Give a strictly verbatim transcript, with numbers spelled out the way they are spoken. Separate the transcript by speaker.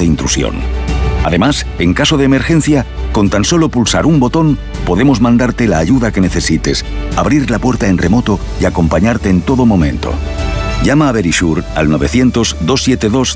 Speaker 1: intrusión. Además, en caso de emergencia, con tan solo pulsar un botón, podemos mandarte la ayuda que necesites, abrir la puerta en remoto y acompañarte en todo momento. Llama a Verisure al novecientos, doscientos setenta y dos,